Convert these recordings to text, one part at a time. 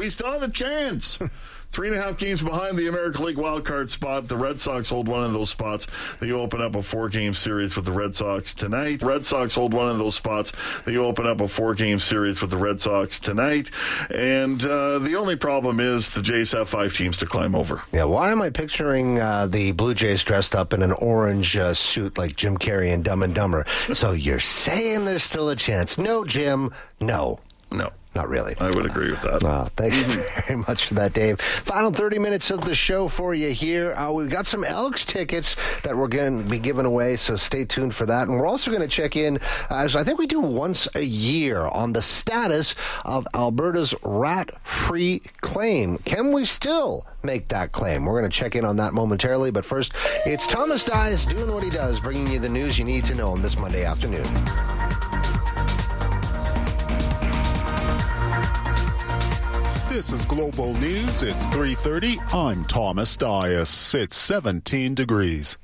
We still have a chance. 3.5 games behind the American League wildcard spot. The Red Sox hold one of those spots. They open up a 4-game series with the Red Sox tonight. Red Sox hold one of those spots. They open up a 4-game series with the Red Sox tonight. And the only problem is the Jays have 5 teams to climb over. Yeah, why am I picturing the Blue Jays dressed up in an orange suit like Jim Carrey in Dumb and Dumber? So you're saying there's still a chance? No, Jim. No. Not really. I would agree with that. Thanks very much for that, Dave. Final 30 minutes of the show for you here. We've got some Elks tickets that we're going to be giving away, so stay tuned for that. And we're also going to check in, as I think we do once a year, on the status of Alberta's rat-free claim. Can we still make that claim? We're going to check in on that momentarily, but first, it's Thomas Dias doing what he does, bringing you the news you need to know on this Monday afternoon. This is Global News. It's 3:30. I'm Thomas Dias. It's 17 degrees.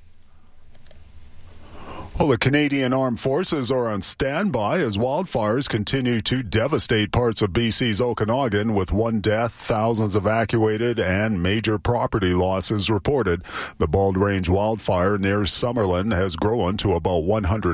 Well, the Canadian Armed Forces are on standby as wildfires continue to devastate parts of BC's Okanagan, with 1 death, thousands evacuated, and major property losses reported. The Bald Range wildfire near Summerlin has grown to about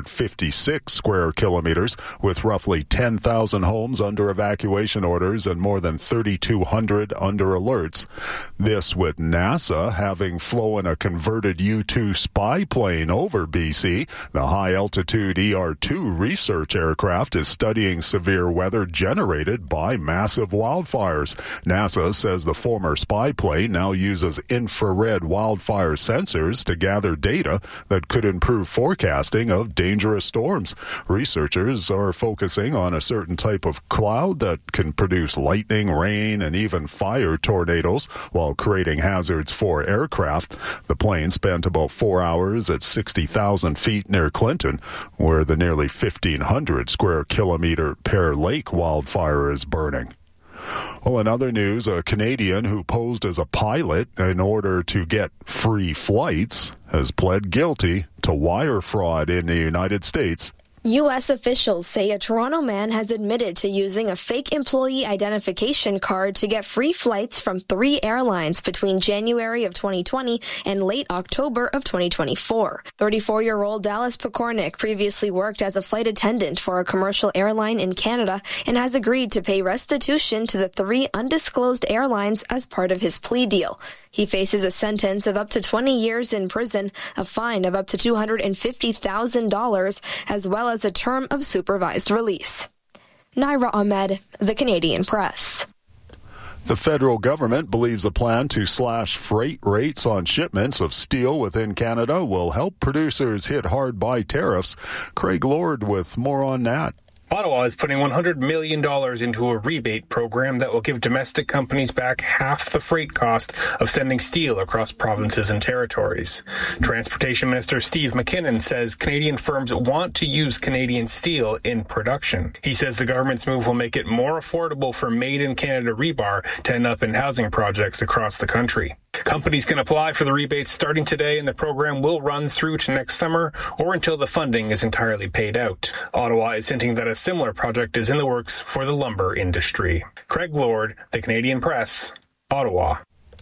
156 square kilometers, with roughly 10,000 homes under evacuation orders and more than 3,200 under alerts. This with NASA having flown a converted U-2 spy plane over BC. The high-altitude ER-2 research aircraft is studying severe weather generated by massive wildfires. NASA says the former spy plane now uses infrared wildfire sensors to gather data that could improve forecasting of dangerous storms. Researchers are focusing on a certain type of cloud that can produce lightning, rain, and even fire tornadoes while creating hazards for aircraft. The plane spent about 4 hours at 60,000 feet near Clinton, where the nearly 1,500 square kilometer Pear Lake wildfire is burning. Well, in other news, a Canadian who posed as a pilot in order to get free flights has pled guilty to wire fraud in the United States. U.S. officials say a Toronto man has admitted to using a fake employee identification card to get free flights from 3 airlines between January of 2020 and late October of 2024. 34-year-old Dallas Pekornik previously worked as a flight attendant for a commercial airline in Canada and has agreed to pay restitution to the 3 undisclosed airlines as part of his plea deal. He faces a sentence of up to 20 years in prison, a fine of up to $250,000, as well as a term of supervised release. Naira Ahmed, The Canadian Press. The federal government believes a plan to slash freight rates on shipments of steel within Canada will help producers hit hard by tariffs. Craig Lord with more on that. Ottawa is putting $100 million into a rebate program that will give domestic companies back half the freight cost of sending steel across provinces and territories. Transportation Minister Steve McKinnon says Canadian firms want to use Canadian steel in production. He says the government's move will make it more affordable for made-in-Canada rebar to end up in housing projects across the country. Companies can apply for the rebates starting today, and the program will run through to next summer or until the funding is entirely paid out. Ottawa is hinting that a similar project is in the works for the lumber industry. Craig Lord, The Canadian Press, Ottawa.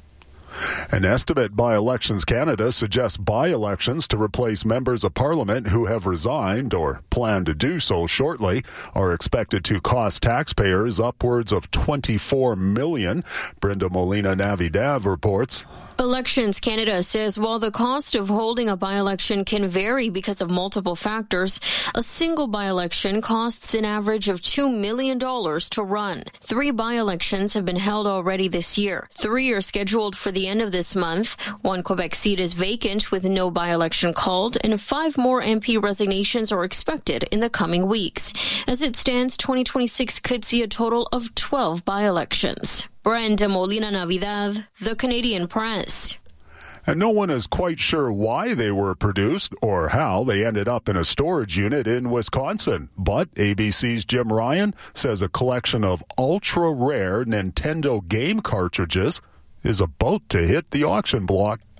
An estimate by Elections Canada suggests by-elections to replace members of Parliament who have resigned or plan to do so shortly are expected to cost taxpayers upwards of $24 million. Brenda Molina-Navidad reports. Elections Canada says while the cost of holding a by-election can vary because of multiple factors, a single by-election costs an average of $2 million to run. 3 by-elections have been held already this year. 3 are scheduled for the end of this month. 1 Quebec seat is vacant with no by-election called, and 5 more MP resignations are expected in the coming weeks. As it stands, 2026 could see a total of 12 by-elections. Brenda Molina-Navidad, The Canadian Press. And no one is quite sure why they were produced or how they ended up in a storage unit in Wisconsin. But ABC's Jim Ryan says a collection of ultra-rare Nintendo game cartridges is about to hit the auction block.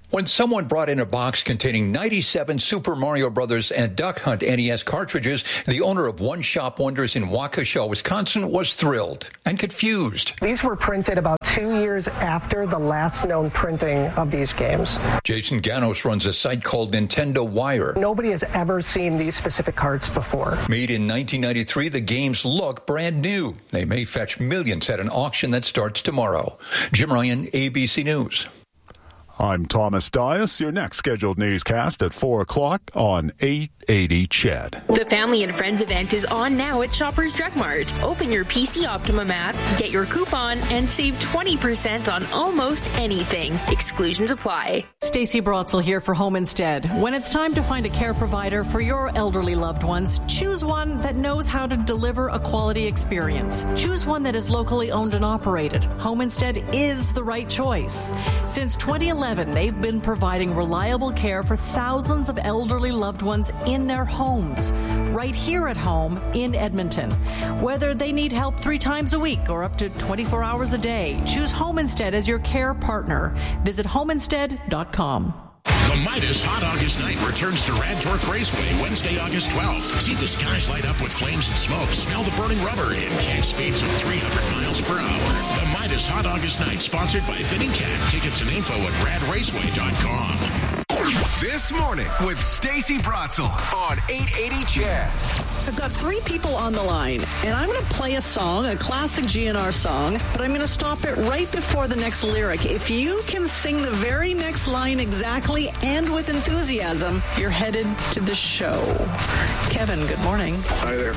When someone brought in a box containing 97 Super Mario Brothers and Duck Hunt NES cartridges, the owner of One Shop Wonders in Waukesha, Wisconsin, was thrilled and confused. These were printed about 2 years after the last known printing of these games. Jason Ganos runs a site called Nintendo Wire. Nobody has ever seen these specific carts before. Made in 1993, the games look brand new. They may fetch millions at an auction that starts tomorrow. Jim Ryan, ABC News. I'm Thomas Dias. Your next scheduled newscast at 4 o'clock on 880 CHED. The Family and Friends event is on now at Shoppers Drug Mart. Open your PC Optimum app, get your coupon, and save 20% on almost anything. Exclusions apply. Stacey Brotzel here for Home Instead. When it's time to find a care provider for your elderly loved ones, choose one that knows how to deliver a quality experience. Choose one that is locally owned and operated. Home Instead is the right choice. Since 2011, they've been providing reliable care for thousands of elderly loved ones in their homes, right here at home in Edmonton. Whether they need help 3 times a week or up to 24 hours a day, choose Home Instead as your care partner. Visit homeinstead.com. The Midas Hot August Night returns to Rad Torque Raceway Wednesday, August 12th. See the skies light up with flames and smoke, smell the burning rubber, and catch speeds of 300 miles per hour. The Midas Hot August Night, sponsored by Fitting Cat. Tickets and info at radraceway.com. This morning with Stacey Brotzel on 880 CHED. I've got 3 people on the line, and I'm going to play a song, a classic GNR song, but I'm going to stop it right before the next lyric. If you can sing the very next line exactly and with enthusiasm, you're headed to the show. Kevin, good morning. Hi there.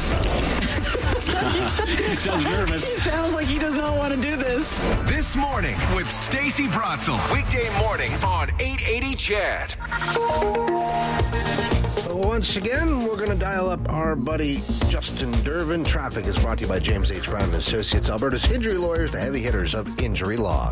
He sounds nervous. He sounds like he does not want to do this. This morning with Stacey Brotzel. Weekday mornings on 880 CHED. Once again, we're going to dial up our buddy Justin Dervin. Traffic is brought to you by James H. Brown & Associates, Alberta's injury lawyers, the heavy hitters of injury law.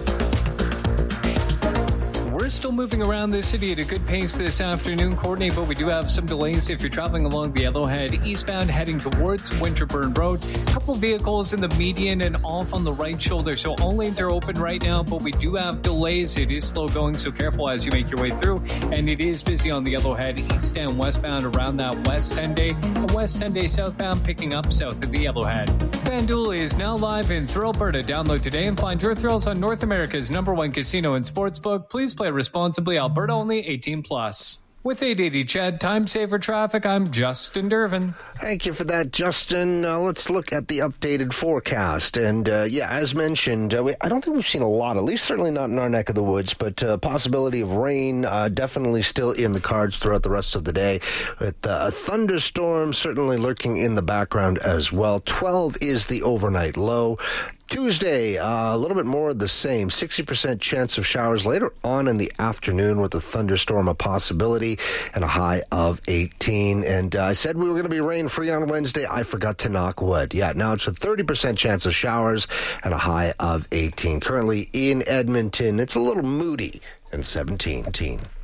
We're still moving around the city at a good pace this afternoon, Courtney, but we do have some delays if you're traveling along the Yellowhead eastbound heading towards Winterburn Road. A couple vehicles in the median and off on the right shoulder, so all lanes are open right now, but we do have delays. It is slow going, so careful as you make your way through, and it is busy on the Yellowhead east and westbound around that West 10-Day, and West 10-Day southbound picking up south of the Yellowhead. FanDuel is now live in Thrill Alberta. Download today and find your thrills on North America's #1 casino and sportsbook. Please play responsibly. Alberta only, 18+. With 880 CHED, time saver traffic, I'm Justin Dervin. Thank you for that, Justin. Let's look at the updated forecast. And, as mentioned, I don't think we've seen a lot, at least certainly not in our neck of the woods, but possibility of rain definitely still in the cards throughout the rest of the day, with a thunderstorm certainly lurking in the background as well. 12 is the overnight low. Tuesday, a little bit more of the same. 60% chance of showers later on in the afternoon with a thunderstorm a possibility and a high of 18. And I said we were going to be rain-free on Wednesday. I forgot to knock wood. Yeah, now it's a 30% chance of showers and a high of 18. Currently in Edmonton, it's a little moody and 17.